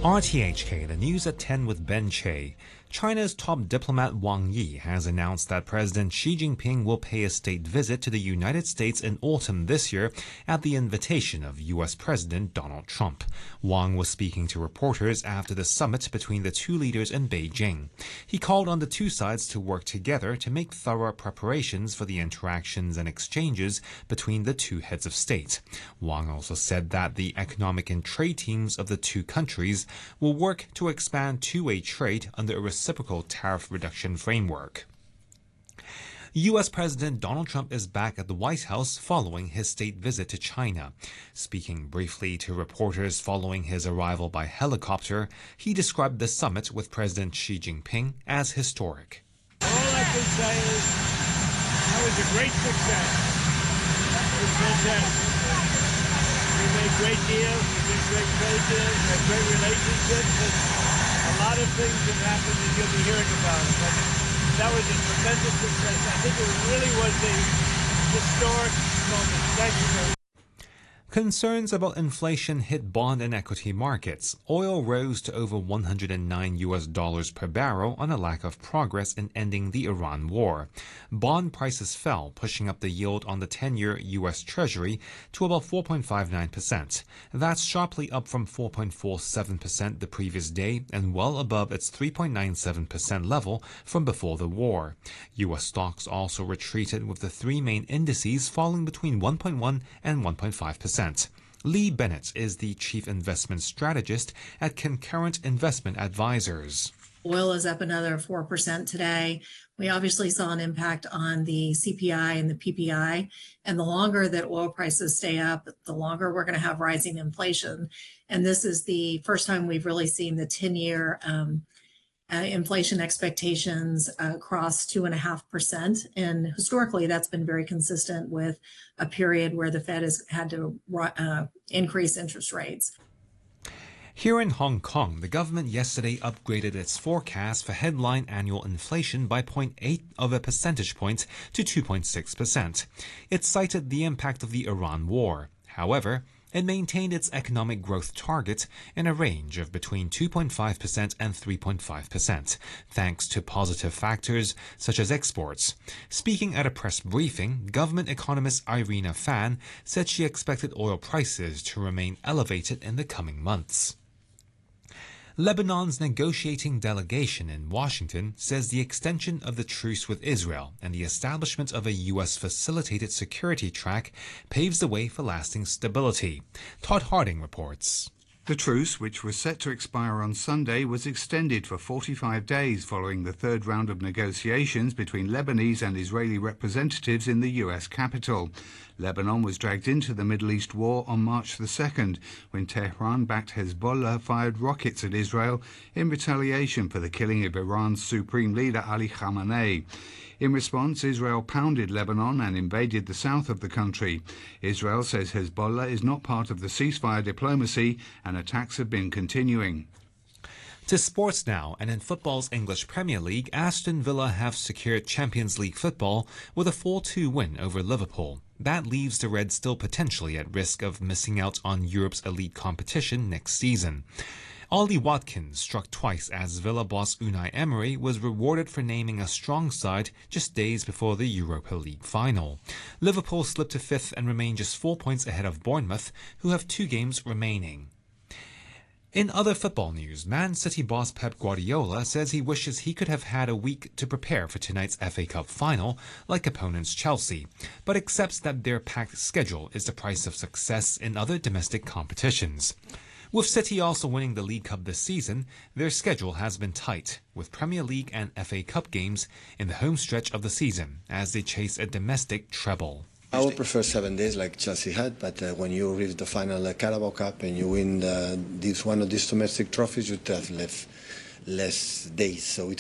RTHK, the news at 10 with Ben Che. China's top diplomat Wang Yi has announced that President Xi Jinping will pay a state visit to the United States in autumn this year at the invitation of U.S. President Donald Trump. Wang was speaking to reporters after the summit between the two leaders in Beijing. He called on the two sides to work together to make thorough preparations for the interactions and exchanges between the two heads of state. Wang also said that the economic and trade teams of the two countries will work to expand two-way trade under a reciprocal tariff reduction framework. U.S. President Donald Trump is back at the White House following his state visit to China. Speaking briefly to reporters following his arrival by helicopter, he described the summit with President Xi Jinping as historic. All I can say is that was a great success. It was fantastic. We made great deals, we did great trade deals, we had great relationships, and a lot of things have happened that you'll be hearing about. But that was a tremendous success. I think it really was a historic moment. Thank you very much. Concerns about inflation hit bond and equity markets. Oil rose to over $109 per barrel on a lack of progress in ending the Iran war. Bond prices fell, pushing up the yield on the 10-year U.S. Treasury to about 4.59%. That's sharply up from 4.47% the previous day and well above its 3.97% level from before the war. U.S. stocks also retreated, with the three main indices falling between 1.1 and 1.5%. Lee Bennett is the chief investment strategist at Concurrent Investment Advisors. Oil is up another 4% today. We obviously saw an impact on the CPI and the PPI. And the longer that oil prices stay up, the longer we're going to have rising inflation. And this is the first time we've really seen the 10-year inflation expectations cross 2.5%. And historically, that's been very consistent with a period where the Fed has had to increase interest rates. Here in Hong Kong, the government yesterday upgraded its forecast for headline annual inflation by 0.8 of a percentage point to 2.6%. It cited the impact of the Iran war. However, it maintained its economic growth target in a range of between 2.5% and 3.5%, thanks to positive factors such as exports. Speaking at a press briefing, government economist Irina Fan said she expected oil prices to remain elevated in the coming months. Lebanon's negotiating delegation in Washington says the extension of the truce with Israel and the establishment of a U.S.-facilitated security track paves the way for lasting stability. Todd Harding reports. The truce, which was set to expire on Sunday, was extended for 45 days following the third round of negotiations between Lebanese and Israeli representatives in the U.S. capital. Lebanon was dragged into the Middle East war on March the 2nd, when Tehran-backed Hezbollah fired rockets at Israel in retaliation for the killing of Iran's supreme leader Ali Khamenei. In response, Israel pounded Lebanon and invaded the south of the country. Israel says Hezbollah is not part of the ceasefire diplomacy and attacks have been continuing. To sports now, and in football's English Premier League, Aston Villa have secured Champions League football with a 4-2 win over Liverpool. That leaves the Reds still potentially at risk of missing out on Europe's elite competition next season. Ollie Watkins struck twice as Villa boss Unai Emery was rewarded for naming a strong side just days before the Europa League final. Liverpool slipped to fifth and remain just 4 points ahead of Bournemouth, who have 2 games remaining. In other football news, Man City boss Pep Guardiola says he wishes he could have had a week to prepare for tonight's FA Cup final, like opponents Chelsea, but accepts that their packed schedule is the price of success in other domestic competitions. With City also winning the League Cup this season, their schedule has been tight, with Premier League and FA Cup games in the home stretch of the season as they chase a domestic treble. I would prefer 7 days like Chelsea had, but when you reach the final Carabao Cup and you win one of these domestic trophies, you have less days. So